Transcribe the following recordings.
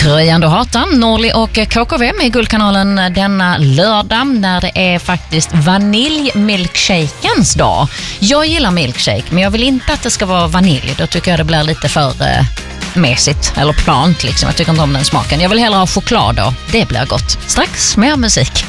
Röjande hatan, Norli och KKV med Guldkanalen denna lördag när det är faktiskt vaniljmilkshakens dag. Jag gillar milkshake, men jag vill inte att det ska vara vanilj. Då tycker jag det blir lite för mesigt eller plant liksom. Jag tycker inte om den smaken. Jag vill hellre ha choklad då. Det blir gott. Strax mer musik.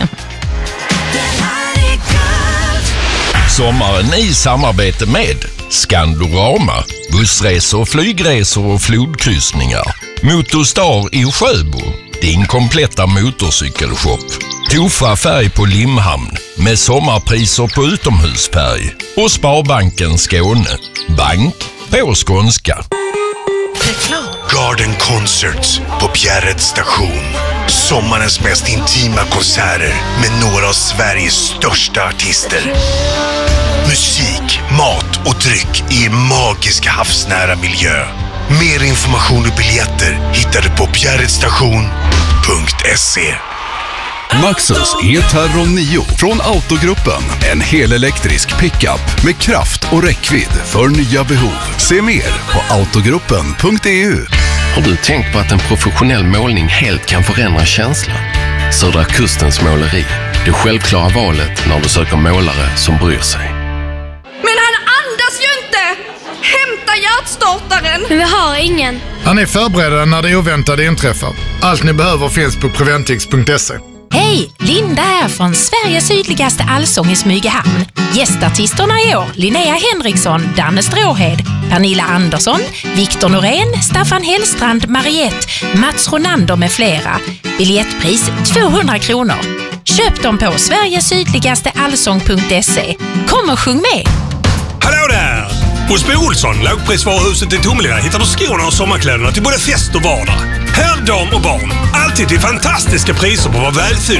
Sommaren i samarbete med Skandorama, bussresor, flygresor och flodkryssningar. Motorstar i Sjöbo, din kompletta motorcykelshop. Tofa färg på Limhamn med sommarpriser på utomhusfärg. Och Sparbanken Skåne, bank på skånska. Garden Concerts på Bjärred station. Sommarens mest intima konserter med några av Sveriges största artister. Musik, mat och dryck i en magisk havsnära miljö. Mer information och biljetter hittar du på bjärredstation.se. Maxus E-Terror 9 från Autogruppen. En helelektrisk pickup med kraft och räckvidd för nya behov. Se mer på autogruppen.eu. Har du tänkt på att en professionell målning helt kan förändra känslan? Södra Kustens måleri. Det självklara valet när du söker målare som bryr sig. Men han andas ju inte! Hämta hjärtstartaren! Men vi har ingen. Han är förberedda när det oväntade inträffar. Allt ni behöver finns på Preventix.se. Hej! Linda här från Sveriges sydligaste allsång i Smygehamn. Gästartisterna i år: Linnea Henriksson, Danne Stråhed, Pernilla Andersson, Viktor Norén, Staffan Hellstrand, Mariette, Mats Ronander med flera. Biljettpris 200 kronor. Köp dem på sverigesydligasteallsång.se. Kom och sjung med! Hallå där! Hos B. Olsson, lågprisvaruhuset i Tomelilla, hittar du skorna och sommarkläderna till både fest och vardag. Herr, dam och barn. Alltid till fantastiska priser på vår välfyllda